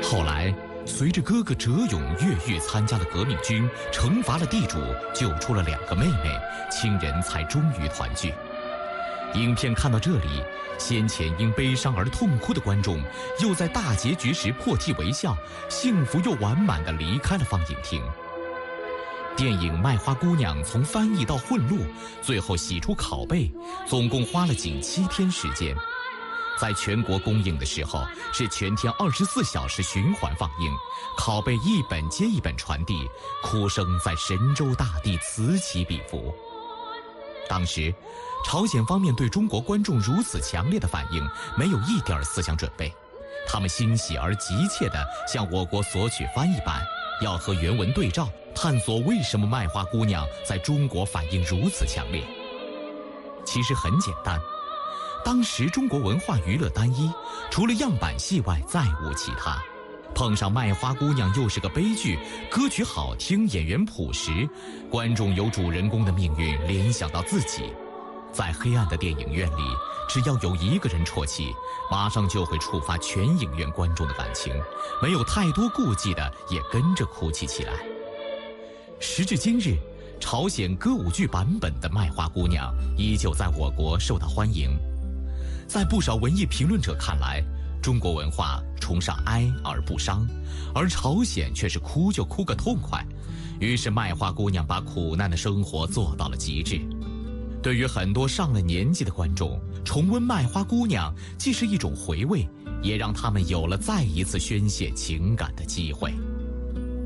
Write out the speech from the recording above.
后来，随着哥哥哲勇越狱参加了革命军，惩罚了地主，救出了2个妹妹，亲人才终于团聚。影片看到这里，先前因悲伤而痛哭的观众，又在大结局时破涕为笑，幸福又完满地离开了放映厅。电影《卖花姑娘》从翻译到混录，最后洗出拷贝，总共花了仅7天时间。在全国公映的时候，是全天24小时循环放映，拷贝一本接一本传递，哭声在神州大地此起彼伏。当时，朝鲜方面对中国观众如此强烈的反应，没有一点思想准备，他们欣喜而急切地向我国索取翻译版，要和原文对照，探索为什么《卖花姑娘》在中国反应如此强烈。其实很简单，当时中国文化娱乐单一，除了样板戏外再无其他。碰上《卖花姑娘》又是个悲剧，歌曲好听，演员朴实，观众由主人公的命运联想到自己。在黑暗的电影院里，只要有一个人啜泣，马上就会触发全影院观众的感情，没有太多顾忌的也跟着哭泣起来。时至今日，朝鲜歌舞剧版本的《卖花姑娘》依旧在我国受到欢迎。在不少文艺评论者看来，中国文化崇尚哀而不伤，而朝鲜却是哭就哭个痛快。于是卖花姑娘把苦难的生活做到了极致。对于很多上了年纪的观众，重温卖花姑娘既是一种回味，也让他们有了再一次宣泄情感的机会。